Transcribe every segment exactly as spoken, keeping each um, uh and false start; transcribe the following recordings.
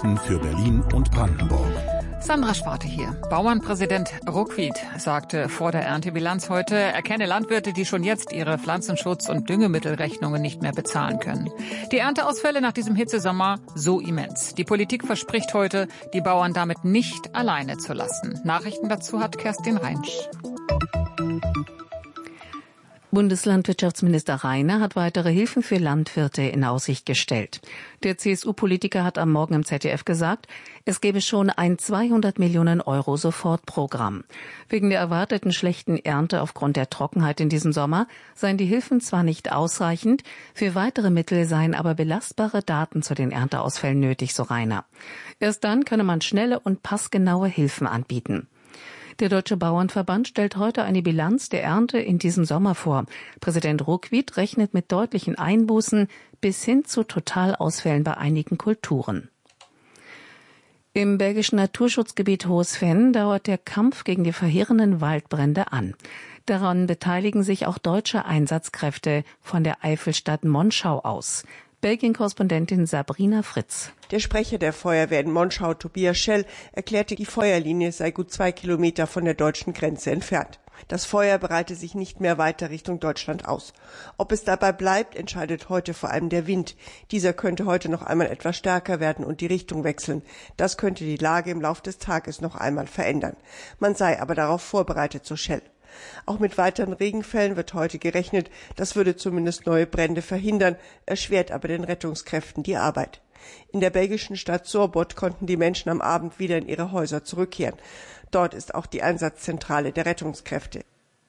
Nachrichten für Berlin und Brandenburg. Sandra Schwarte hier. Bauernpräsident Ruckwied sagte vor der Erntebilanz heute, er kenne Landwirte, die schon jetzt ihre Pflanzenschutz- und Düngemittelrechnungen nicht mehr bezahlen können. Die Ernteausfälle nach diesem Hitzesommer so immens. Die Politik verspricht heute, die Bauern damit nicht alleine zu lassen. Nachrichten dazu hat Kerstin Reinsch. Bundeslandwirtschaftsminister Rainer hat weitere Hilfen für Landwirte in Aussicht gestellt. Der C S U-Politiker hat am Morgen im Z D F gesagt, es gebe schon ein zweihundert Millionen Euro Sofortprogramm. Wegen der erwarteten schlechten Ernte aufgrund der Trockenheit in diesem Sommer seien die Hilfen zwar nicht ausreichend, für weitere Mittel seien aber belastbare Daten zu den Ernteausfällen nötig, so Rainer. Erst dann könne man schnelle und passgenaue Hilfen anbieten. Der Deutsche Bauernverband stellt heute eine Bilanz der Ernte in diesem Sommer vor. Präsident Ruckwied rechnet mit deutlichen Einbußen bis hin zu Totalausfällen bei einigen Kulturen. Im belgischen Naturschutzgebiet Hohes Venn dauert der Kampf gegen die verheerenden Waldbrände an. Daran beteiligen sich auch deutsche Einsatzkräfte von der Eifelstadt Monschau aus. Belgien-Korrespondentin Sabrina Fritz. Der Sprecher der Feuerwehr in Monschau, Tobias Schell, erklärte, die Feuerlinie sei gut zwei Kilometer von der deutschen Grenze entfernt. Das Feuer breite sich nicht mehr weiter Richtung Deutschland aus. Ob es dabei bleibt, entscheidet heute vor allem der Wind. Dieser könnte heute noch einmal etwas stärker werden und die Richtung wechseln. Das könnte die Lage im Lauf des Tages noch einmal verändern. Man sei aber darauf vorbereitet, so Schell. Auch mit weiteren Regenfällen wird heute gerechnet. Das würde zumindest neue Brände verhindern, erschwert aber den Rettungskräften die Arbeit. In der belgischen Stadt Sorbot konnten die Menschen am Abend wieder in ihre Häuser zurückkehren. Dort ist auch die Einsatzzentrale der Rettungskräfte.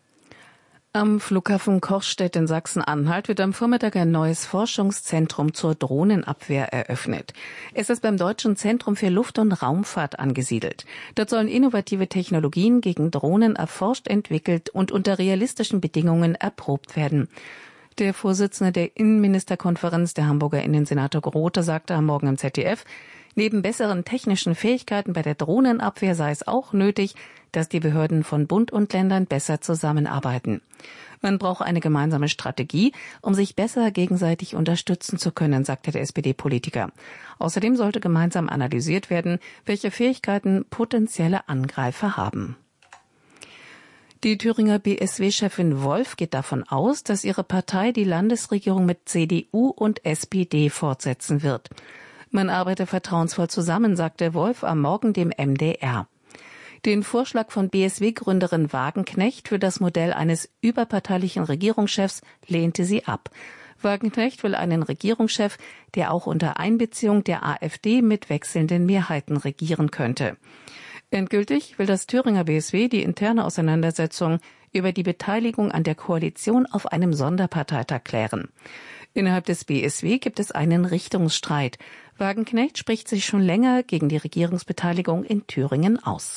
Am Flughafen Kochstedt in Sachsen-Anhalt wird am Vormittag ein neues Forschungszentrum zur Drohnenabwehr eröffnet. Es ist beim Deutschen Zentrum für Luft- und Raumfahrt angesiedelt. Dort sollen innovative Technologien gegen Drohnen erforscht, entwickelt und unter realistischen Bedingungen erprobt werden. Der Vorsitzende der Innenministerkonferenz, der Hamburger Innensenator Grote, sagte am Morgen im Z D F, neben besseren technischen Fähigkeiten bei der Drohnenabwehr sei es auch nötig, dass die Behörden von Bund und Ländern besser zusammenarbeiten. Man brauche eine gemeinsame Strategie, um sich besser gegenseitig unterstützen zu können, sagte der S P D-Politiker. Außerdem sollte gemeinsam analysiert werden, welche Fähigkeiten potenzielle Angreifer haben. Die Thüringer B S W-Chefin Wolf geht davon aus, dass ihre Partei die Landesregierung mit C D U und S P D fortsetzen wird. Man arbeite vertrauensvoll zusammen, sagte Wolf am Morgen dem M D R. Den Vorschlag von B S W-Gründerin Wagenknecht für das Modell eines überparteilichen Regierungschefs lehnte sie ab. Wagenknecht will einen Regierungschef, der auch unter Einbeziehung der AfD mit wechselnden Mehrheiten regieren könnte. Endgültig will das Thüringer B S W die interne Auseinandersetzung über die Beteiligung an der Koalition auf einem Sonderparteitag klären. Innerhalb des B S W gibt es einen Richtungsstreit. Wagenknecht spricht sich schon länger gegen die Regierungsbeteiligung in Thüringen aus.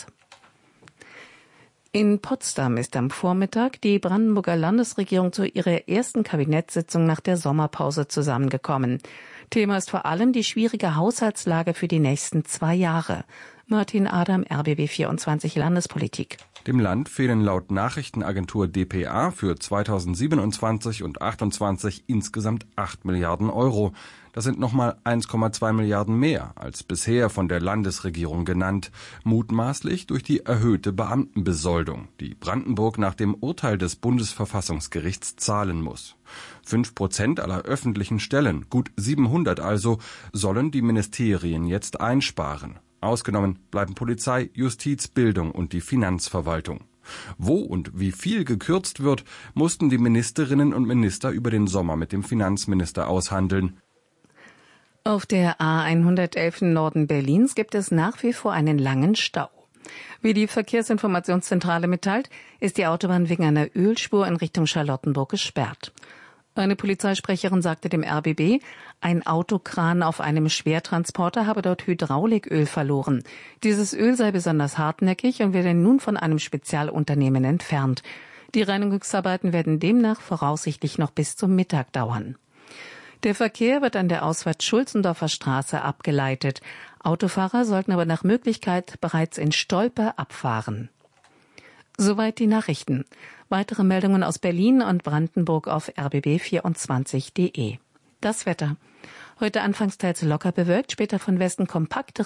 In Potsdam ist am Vormittag die Brandenburger Landesregierung zu ihrer ersten Kabinettssitzung nach der Sommerpause zusammengekommen. Thema ist vor allem die schwierige Haushaltslage für die nächsten zwei Jahre. Martin Adam, R B B vierundzwanzig Landespolitik. Dem Land fehlen laut Nachrichtenagentur D P A für zweitausendsiebenundzwanzig und achtundzwanzig insgesamt acht Milliarden Euro. Das sind nochmal eins Komma zwei Milliarden mehr als bisher von der Landesregierung genannt, mutmaßlich durch die erhöhte Beamtenbesoldung, die Brandenburg nach dem Urteil des Bundesverfassungsgerichts zahlen muss. Fünf Prozent aller öffentlichen Stellen, gut siebenhundert also, sollen die Ministerien jetzt einsparen. Ausgenommen bleiben Polizei, Justiz, Bildung und die Finanzverwaltung. Wo und wie viel gekürzt wird, mussten die Ministerinnen und Minister über den Sommer mit dem Finanzminister aushandeln. Auf der A hundertelf im Norden Berlins gibt es nach wie vor einen langen Stau. Wie die Verkehrsinformationszentrale mitteilt, ist die Autobahn wegen einer Ölspur in Richtung Charlottenburg gesperrt. Eine Polizeisprecherin sagte dem R B B, ein Autokran auf einem Schwertransporter habe dort Hydrauliköl verloren. Dieses Öl sei besonders hartnäckig und werde nun von einem Spezialunternehmen entfernt. Die Reinigungsarbeiten werden demnach voraussichtlich noch bis zum Mittag dauern. Der Verkehr wird an der Ausfahrt Schulzendorfer Straße abgeleitet. Autofahrer sollten aber nach Möglichkeit bereits in Stolpe abfahren. Soweit die Nachrichten. Weitere Meldungen aus Berlin und Brandenburg auf r b b vierundzwanzig punkt d e. Das Wetter. Heute anfangs teils locker bewölkt, später von Westen kompaktere